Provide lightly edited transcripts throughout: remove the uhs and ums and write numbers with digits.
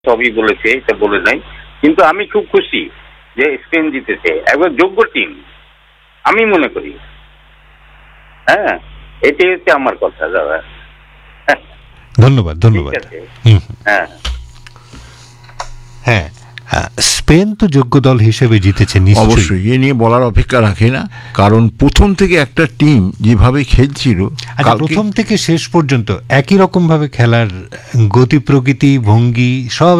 সবই বলেছে, এটা বলে নাই, কিন্তু আমি খুব খুশি যে স্পেন জিতেছে, একবার যোগ্য টিম আমি মনে করি। হ্যাঁ, এটাই হচ্ছে আমার কথা দাদা। ধন্যবাদ ধন্যবাদ। হ্যাঁ হ্যাঁ, স্পেন তো যোগ্য দল হিসেবে জিতেছে, অবশ্যই এ নিয়ে বলার অপেক্ষা রাখে না, কারণ প্রথম থেকে একটা টিম যেভাবে খেলছিল, প্রথম থেকে শেষ পর্যন্ত একই রকম ভাবে খেলার গতি প্রকৃতি ভঙ্গি সব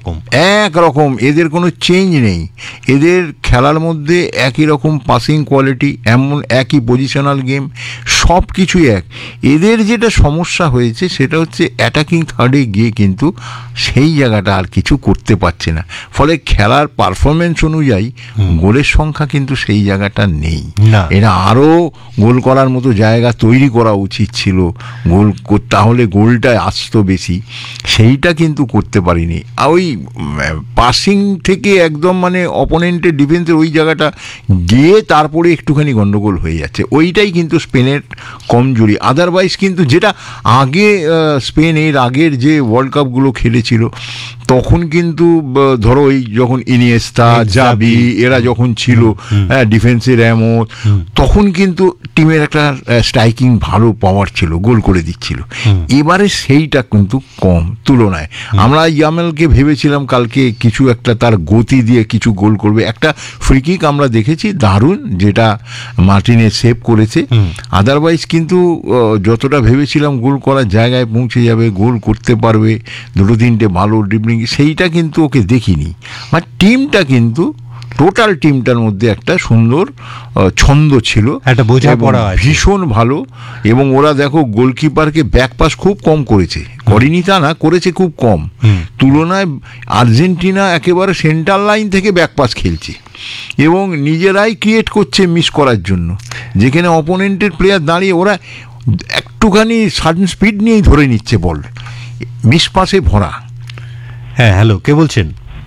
একরকম, এদের কোনো চেঞ্জ নেই। এদের খেলার মধ্যে একই রকম পাসিং কোয়ালিটি, এমন একই পজিশনাল গেম, সব কিছুই এক। এদের যেটা সমস্যা হয়েছে সেটা হচ্ছে অ্যাটাকিং থার্ডে গিয়ে কিন্তু সেই জায়গাটা আর কিছু করতে পারছে না, ফলে খেলার পারফরমেন্স অনুযায়ী গোলের সংখ্যা কিন্তু সেই জায়গাটা নেই। এরা আরও গোল করার মতো জায়গা তৈরি করা উচিত ছিল, গোল তাহলে গোলটা আসতো বেশি, সেইটা কিন্তু করতে পারিনি। আর ওই পাসিং থেকে একদম মানে অপোনেন্টের ডিফেন্সের ওই জায়গাটা গিয়ে তারপরে একটুখানি গন্ডগোল হয়ে যাচ্ছে, ওইটাই কিন্তু স্পেনের কমজোরি। আদারওয়াইজ কিন্তু যেটা আগে স্পেন এর আগের যে ওয়ার্ল্ড কাপগুলো খেলেছিল তখন কিন্তু ধরো এই যখন ইনিয়েস্তা জাবি এরা যখন ছিল ডিফেন্সের এমন, তখন কিন্তু টিমের একটা স্ট্রাইকিং ভালো পাওয়ার ছিল, গোল করে দিচ্ছিল। এবারে সেইটা কিন্তু কম তুলনায়। আমরা ইয়ামেলকে ভেবেছিলাম কালকে কিছু একটা তার গতি দিয়ে কিছু গোল করবে, একটা ফ্রিকিক আমরা দেখেছি দারুণ, যেটা মার্টিনে সেভ করেছে। আদারওয়াইজ কিন্তু যতটা ভেবেছিলাম গোল করার জায়গায় পৌঁছে যাবে, গোল করতে পারবে, দুটো তিনটে ভালো ড্রিবলিং, সেইটা কিন্তু ওকে দেখিনি। মানে টিমটা কিন্তু টোটাল টিমটার মধ্যে একটা সুন্দর ছন্দ ছিল, একটা বোঝাপড়া ভীষণ ভালো। এবং ওরা দেখো গোলকিপারকে ব্যাক পাস খুব কম করেছে, করেনি তা না, করেছে খুব কম। তুলনায় আর্জেন্টিনা একেবারে সেন্টার লাইন থেকে ব্যাক পাস খেলছে এবং নিজেরাই ক্রিয়েট করছে মিস করার জন্য, যেখানে অপোনেন্টের প্লেয়ার দাঁড়িয়ে ওরা একটুখানি সাডেন স্পিড নিয়েই ধরে নিচ্ছে বল, মিস পাসে ভরা। হ্যাঁ, হ্যালো, কে বলছেন?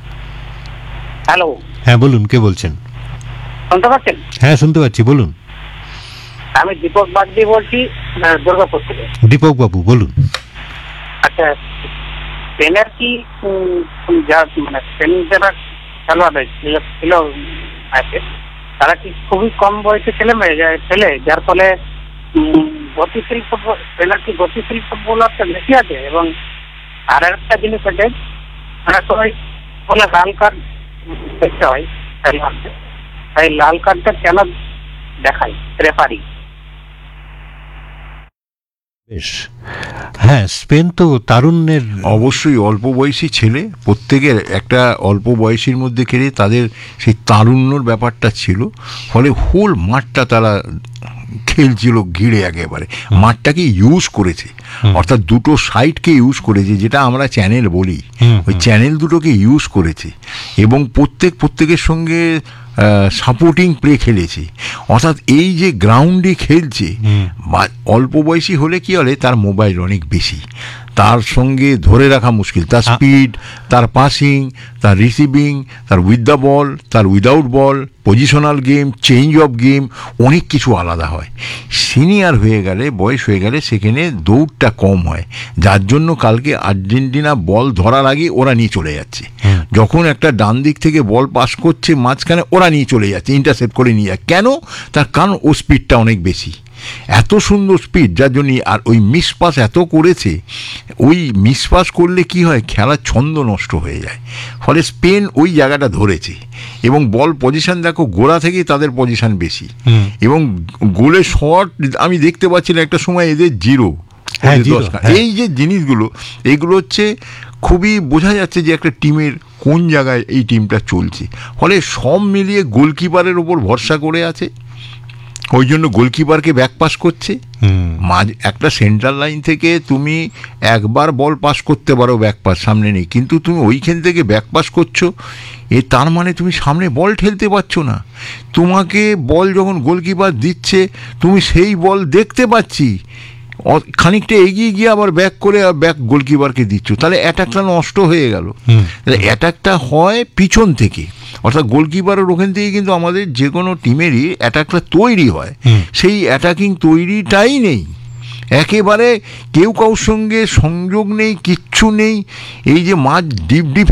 হ্যালো, হ্যাঁ বলুন, কে বলছেন? শুনতে পাচ্ছেন? হ্যাঁ শুনতে পাচ্ছি, বলুন। আমি দীপক বাগদি বলছি, দুর্গাপুর থেকে। দীপক বাবু বলুন। আচ্ছা, স্পেনের কি মানে স্পেন যারা খেলোয়াড় ছিল আছে তারা কি খুবই কম বয়সে ছেলে যার ফলে গতিশীল ফুটবল, স্পেনের কি গতিশীল ফুটবলারটা বেশি আছে? এবং আর একটা জিনিস হচ্ছে অনেক সময় বলে লাল কার্ড দেখতে হয় খেলোয়াড়কে, তাই লাল কার্ডটা কেন দেখায় রেফারি? বেশ, হ্যাঁ, স্পেন তো তারুণ্যের, অবশ্যই অল্প বয়সী ছেলে, প্রত্যেকের একটা অল্প বয়সীর মধ্যে খেলে তাদের সেই তারুণ্যর ব্যাপারটা ছিল, ফলে হোল মাঠটা তারা খেলছিল ঘিরে, একেবারে মাঠটাকে ইউজ করেছে, অর্থাৎ দুটো সাইডকে ইউজ করেছে, যেটা আমরা চ্যানেল বলি, ওই চ্যানেল দুটোকে ইউজ করেছে এবং প্রত্যেকের সঙ্গে সাপোর্টিং প্লে খেলেছে। অর্থাৎ এই যে গ্রাউন্ডে খেলছে, অল্প বয়সী হলে কি হলে তার মোবাইল অনেক বেশি, তার সঙ্গে ধরে রাখা মুশকিল, তার স্পিড, তার পাসিং, তার রিসিভিং, তার উইথ দ্য বল, তার without ball, positional game, change of game, অনেক কিছু আলাদা হয়। সিনিয়র হয়ে গেলে, বয়স হয়ে গেলে সেখানে দৌড়টা কম হয়, যার জন্য কালকে আর্জেন্টিনা বল ধরার আগে ওরা নিয়ে চলে যাচ্ছে, যখন একটা ডান দিক থেকে বল পাস করছে মাঝখানে ওরা নিয়ে চলে যাচ্ছে, ইন্টারসেপ্ট করে নিয়ে যায়। কেন? তার কারণ ও স্পিডটা অনেক বেশি, এত সুন্দর স্পিড, যার জন্য। আর ওই মিস পাস এত করেছে, ওই মিস পাস করলে কি হয়, খেলার ছন্দ নষ্ট হয়ে যায়, ফলে স্পেন ওই জায়গাটা ধরেছে। এবং বল পজিশন দেখো, গোড়া থেকেই তাদের পজিশন বেশি, এবং গোলের শট আমি দেখতে পাচ্ছিলাম একটা সময় এদের জিরো। এই যে জিনিসগুলো, এইগুলো হচ্ছে খুবই বোঝা যাচ্ছে যে একটা টিমের কোন জায়গায় এই টিমটা চলছে। ফলে সব মিলিয়ে গোলকিপারের ওপর ভরসা করে আছে, ওই জন্য গোলকিপারকে ব্যাক পাস করছে। একটা সেন্ট্রাল লাইন থেকে তুমি একবার বল পাস করতে পারো, ব্যাক পাস সামনে নেই, কিন্তু তুমি ওইখান থেকে ব্যাক পাস করছো, তার মানে তুমি সামনে বল ঠেলতে পারছো না। তোমাকে বল যখন গোলকিপার দিচ্ছে, তুমি সেই বল দেখতে পাচ্ছি, খানিকটা এগিয়ে গিয়ে আবার ব্যাক করে ব্যাক গোলকিপারকে দিচ্ছ, তাহলে অ্যাটাকটা নষ্ট হয়ে গেল। অ্যাটাকটা হয় পিছন থেকে, অর্থাৎ গোলকিপারের ওখান থেকে কিন্তু আমাদের যে কোনো টিমেরই অ্যাটাকটা তৈরি হয়, সেই অ্যাটাকিং তৈরিটাই নেই। একেবারে কেউ কারোর সঙ্গে সংযোগ নেই, কিচ্ছু নেই। এই যে মাঝ ডিপ ডিপ